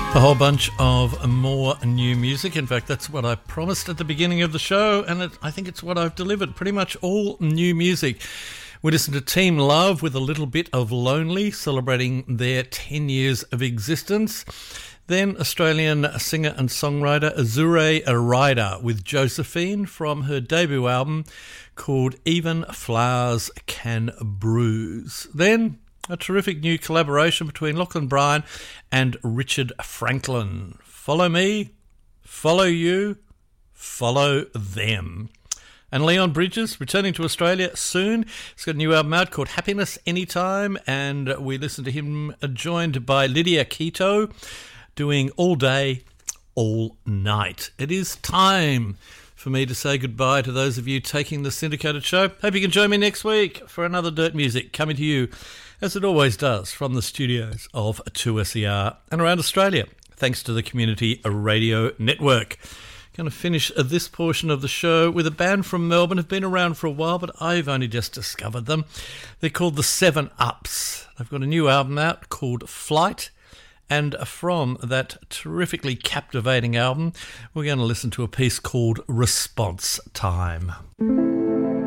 A whole bunch of more new music. In fact, that's what I promised at the beginning of the show, and I think it's what I've delivered. Pretty much all new music. We listened to Team Love with a little bit of Lonely, celebrating their 10 years of existence. Then Australian singer and songwriter Azure Arida with Josephine from her debut album called Even Flowers Can Bruise. Then a terrific new collaboration between Lachlan Bryan and Richard Franklin. Follow me, follow you, follow them. And Leon Bridges, returning to Australia soon. He's got a new album out called Happiness Anytime, and we listened to him joined by Lydia Keto, doing All Day, All Night. It is time for me to say goodbye to those of you taking the syndicated show. Hope you can join me next week for another Dirt Music coming to you, as it always does, from the studios of 2SER and around Australia, thanks to the Community Radio Network. Going to finish this portion of the show with a band from Melbourne. Have been around for a while, but I've only just discovered them. They're called the 7 Ups. They've got a new album out called Flight, and from that terrifically captivating album, we're going to listen to a piece called Response Time.